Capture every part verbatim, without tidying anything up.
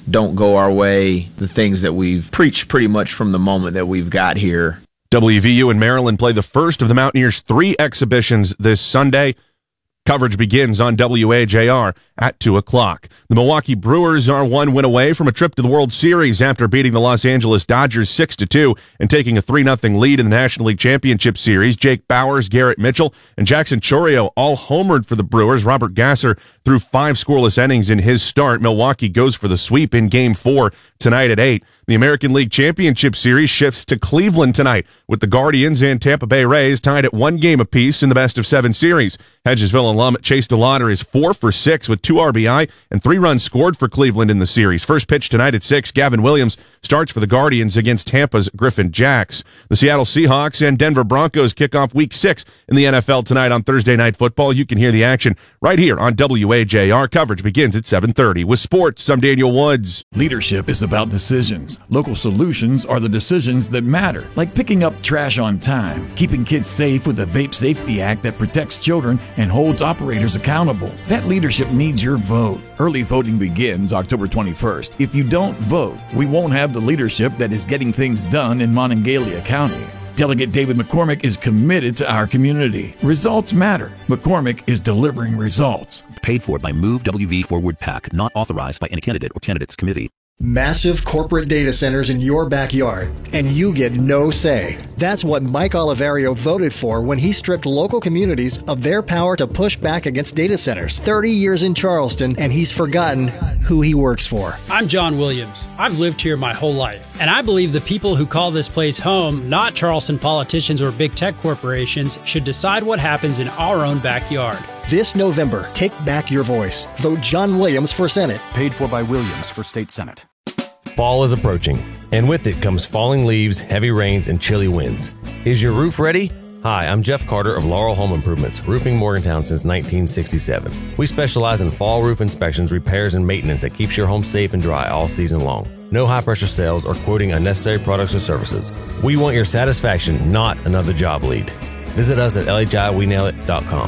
don't go our way, the things that we've preached pretty much from the moment that we've got here. W V U and Maryland play the first of the Mountaineers' three exhibitions this Sunday. Coverage begins on W A J R at two o'clock. The Milwaukee Brewers are one win away from a trip to the World Series after beating the Los Angeles Dodgers six to two and taking a three nothing lead in the National League Championship Series. Jake Bowers, Garrett Mitchell, and Jackson Chourio all homered for the Brewers. Robert Gasser threw five scoreless innings in his start. Milwaukee goes for the sweep in Game four tonight at eight. The American League Championship Series shifts to Cleveland tonight, with the Guardians and Tampa Bay Rays tied at one game apiece in the best of seven series. Hedgesville alum Chase DeLauder is four for six with two R B I and three runs scored for Cleveland in the series. First pitch tonight at six. Gavin Williams starts for the Guardians against Tampa's Griffin Jacks. The Seattle Seahawks and Denver Broncos kick off week six in the N F L tonight on Thursday Night Football. You can hear the action right here on W A J R. Coverage begins at seven thirty. With sports, I'm Daniel Woods. Leadership is about decisions. Local solutions are the decisions that matter, like picking up trash on time, keeping kids safe with the Vape Safety Act that protects children and holds operators accountable. That leadership needs your vote. Early voting begins October twenty-first. If you don't vote, we won't have the leadership that is getting things done in Monongalia County. Delegate David McCormick is committed to our community. Results matter. McCormick is delivering results. Paid for by Move W V Forward PAC, not authorized by any candidate or candidates committee. Massive corporate data centers in your backyard, and you get no say. That's what Mike Oliverio voted for when he stripped local communities of their power to push back against data centers. thirty years in Charleston, and he's forgotten who he works for. I'm John Williams. I've lived here my whole life, and I believe the people who call this place home, not Charleston politicians or big tech corporations, should decide what happens in our own backyard. This November, take back your voice. Vote John Williams for Senate. Paid for by Williams for State Senate. Fall is approaching, and with it comes falling leaves, heavy rains, and chilly winds. Is your roof ready? Hi, I'm Jeff Carter of Laurel Home Improvements, roofing Morgantown since nineteen sixty-seven. We specialize in fall roof inspections, repairs, and maintenance that keeps your home safe and dry all season long. No high-pressure sales or quoting unnecessary products or services. We want your satisfaction, not another job lead. Visit us at L H I we nail it dot com.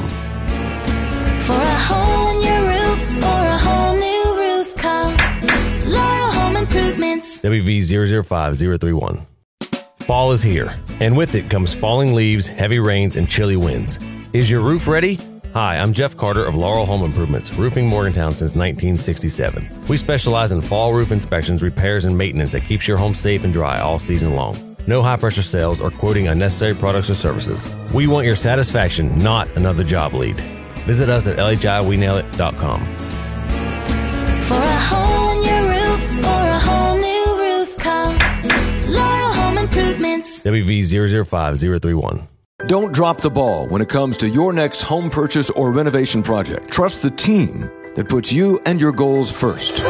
For a hole in your roof or a whole new roof, call Laurel Home Improvements. W V zero zero five zero three one. Fall is here, and with it comes falling leaves, heavy rains, and chilly winds. Is your roof ready? Hi, I'm Jeff Carter of Laurel Home Improvements, roofing Morgantown since nineteen sixty-seven. We specialize in fall roof inspections, repairs, and maintenance that keeps your home safe and dry all season long. No high-pressure sales or quoting unnecessary products or services. We want your satisfaction, not another job lead. Visit us at L H I we nail it dot com. For a hole in your roof or a whole new roof, call Laurel Home Improvements. W V zero zero five zero three one. Don't drop the ball when it comes to your next home purchase or renovation project. Trust the team that puts you and your goals first.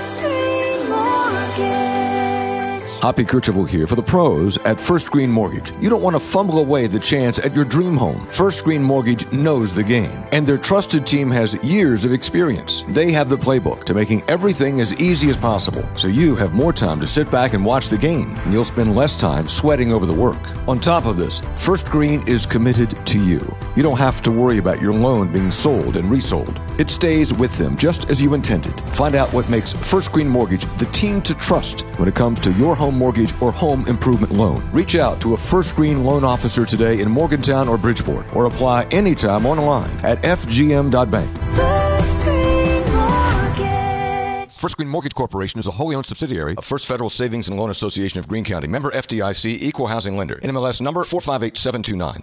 Hoppy Kercheval here for the pros at First Green Mortgage. You don't want to fumble away the chance at your dream home. First Green Mortgage knows the game, and their trusted team has years of experience. They have the playbook to making everything as easy as possible, so you have more time to sit back and watch the game, and you'll spend less time sweating over the work. On top of this, First Green is committed to you. You don't have to worry about your loan being sold and resold. It stays with them just as you intended. Find out what makes First Green Mortgage the team to trust when it comes to your home mortgage or home improvement loan. Reach out to a First Green loan officer today in Morgantown or Bridgeport, or apply anytime online at f g m dot bank. First Green Mortgage. First Green Mortgage Corporation is a wholly owned subsidiary of First Federal Savings and Loan Association of Greene County. Member F D I C, Equal Housing Lender. N M L S number four five eight seven two nine.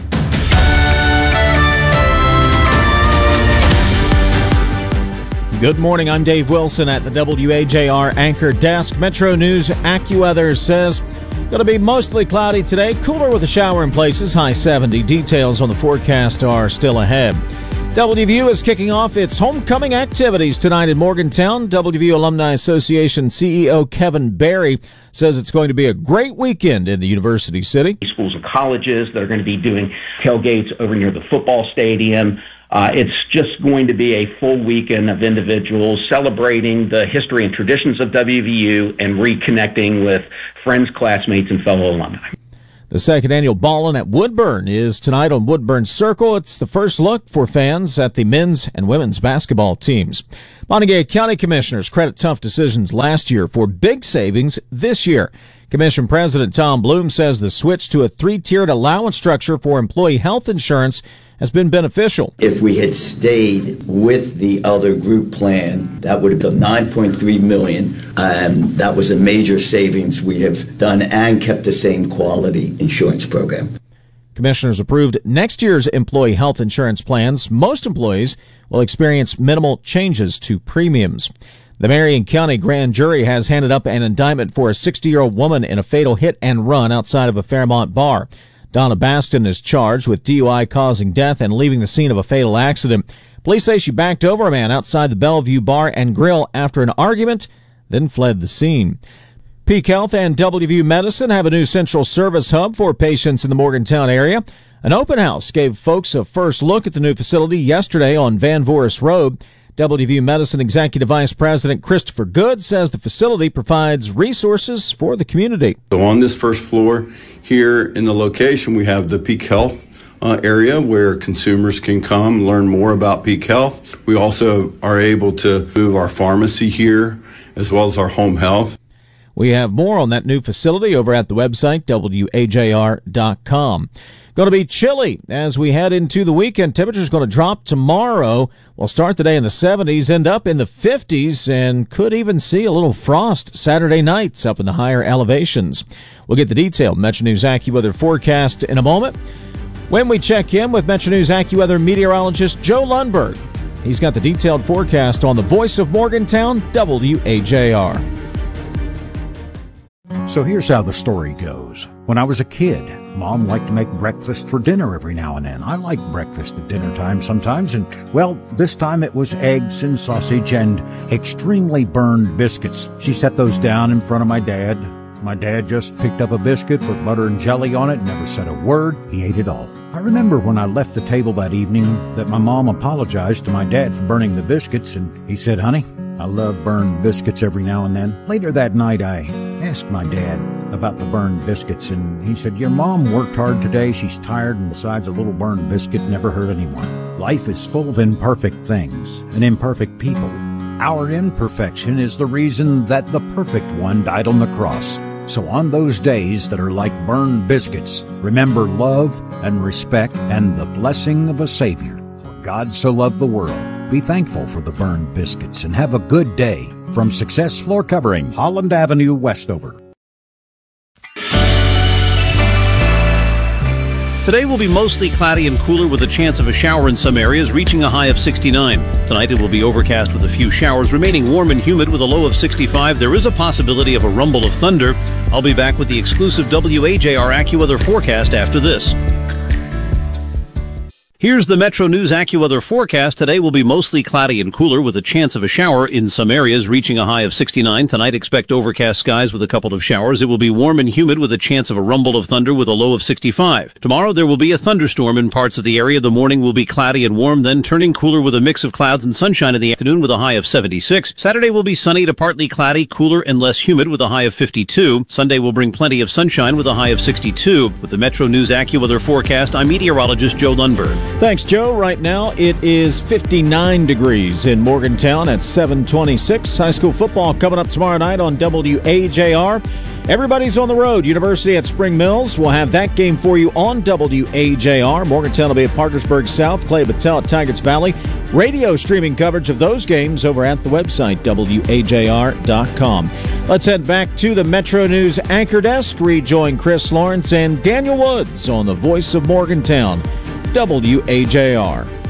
Good morning, I'm Dave Wilson at the W A J R Anchor Desk. Metro News AccuWeather says going to be mostly cloudy today, cooler with a shower in places, high seventy. Details on the forecast are still ahead. W V U is kicking off its homecoming activities tonight in Morgantown. W V U Alumni Association C E O Kevin Barry says it's going to be a great weekend in the University City. Schools and colleges that are going to be doing tailgates over near the football stadium. Uh, it's just going to be a full weekend of individuals celebrating the history and traditions of W V U and reconnecting with friends, classmates, and fellow alumni. The second annual Ballin' at Woodburn is tonight on Woodburn Circle. It's the first look for fans at the men's and women's basketball teams. Montague County Commissioners credit tough decisions last year for big savings this year. Commission President Tom Bloom says the switch to a three-tiered allowance structure for employee health insurance has been beneficial. If we had stayed with the other group plan, that would have been nine point three million dollars. Um, that was a major savings we have done and kept the same quality insurance program. Commissioners approved next year's employee health insurance plans. Most employees will experience minimal changes to premiums. The Marion County Grand Jury has handed up an indictment for a sixty-year-old woman in a fatal hit and run outside of a Fairmont bar. Donna Baston is charged with D U I causing death and leaving the scene of a fatal accident. Police say she backed over a man outside the Bellevue Bar and Grill after an argument, then fled the scene. Peak Health and W V U Medicine have a new central service hub for patients in the Morgantown area. An open house gave folks a first look at the new facility yesterday on Van Voorhis Road. W V U Medicine Executive Vice President Christopher Good says the facility provides resources for the community. So on this first floor here in the location, we have the Peak Health uh, area where consumers can come learn more about Peak Health. We also are able to move our pharmacy here as well as our home health. We have more on that new facility over at the website, W A J R dot com. Going to be chilly as we head into the weekend. Temperatures going to drop tomorrow. We'll start the day in the seventies, end up in the fifties, and could even see a little frost Saturday nights up in the higher elevations. We'll get the detailed Metro News AccuWeather forecast in a moment when we check in with Metro News AccuWeather meteorologist Joe Lundberg. He's got the detailed forecast on the Voice of Morgantown, W A J R. So here's how the story goes. When I was a kid, Mom liked to make breakfast for dinner every now and then. I like breakfast at dinner time sometimes, and, well, this time it was eggs and sausage and extremely burned biscuits. She set those down in front of my dad. My dad just picked up a biscuit, put butter and jelly on it, never said a word. He ate it all. I remember when I left the table that evening that my mom apologized to my dad for burning the biscuits, and he said, "Honey, I love burned biscuits every now and then." Later that night, I asked my dad about the burned biscuits, and he said, "Your mom worked hard today. She's tired, and besides, a little burned biscuit never hurt anyone." Life is full of imperfect things and imperfect people. Our imperfection is the reason that the perfect one died on the cross. So on those days that are like burned biscuits, remember love and respect and the blessing of a Savior. For God so loved the world. Be thankful for the burned biscuits and have a good day. From Success Floor Covering, Holland Avenue, Westover. Today will be mostly cloudy and cooler with a chance of a shower in some areas, reaching a high of sixty-nine. Tonight it will be overcast with a few showers, remaining warm and humid with a low of sixty-five. There is a possibility of a rumble of thunder. I'll be back with the exclusive W A J R AccuWeather forecast after this. Here's the Metro News AccuWeather forecast. Today will be mostly cloudy and cooler with a chance of a shower in some areas, reaching a high of sixty-nine. Tonight, expect overcast skies with a couple of showers. It will be warm and humid with a chance of a rumble of thunder with a low of sixty-five. Tomorrow, there will be a thunderstorm in parts of the area. The morning will be cloudy and warm, then turning cooler with a mix of clouds and sunshine in the afternoon with a high of seventy-six. Saturday will be sunny to partly cloudy, cooler and less humid with a high of fifty-two. Sunday will bring plenty of sunshine with a high of sixty-two. With the Metro News AccuWeather forecast, I'm meteorologist Joe Lundberg. Thanks, Joe. Right now, it is fifty-nine degrees in Morgantown at seven twenty-six. High school football coming up tomorrow night on W A J R. Everybody's on the road. University at Spring Mills. We'll have that game for you on W A J R. Morgantown will be at Parkersburg South. Clay Battelle at Tigers Valley. Radio streaming coverage of those games over at the website, W A J R dot com. Let's head back to the Metro News anchor desk. Rejoin Chris Lawrence and Daniel Woods on the Voice of Morgantown, W A J R.